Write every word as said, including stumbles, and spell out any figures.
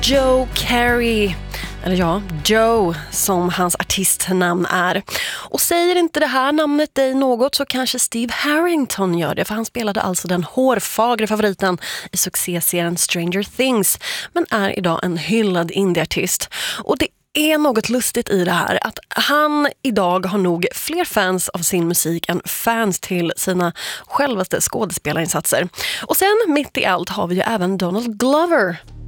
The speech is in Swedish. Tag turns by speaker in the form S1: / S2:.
S1: Joe Carey, eller ja, Joe som hans artistnamn är. Och säger inte det här namnet dig något så kanske Steve Harrington gör det, för han spelade alltså den hårfagre favoriten i succéserien Stranger Things, men är idag en hyllad indieartist. Och det är något lustigt i det här att han idag har nog fler fans av sin musik än fans till sina självaste skådespelarinsatser. Och sen mitt i allt har vi ju även Donald Glover.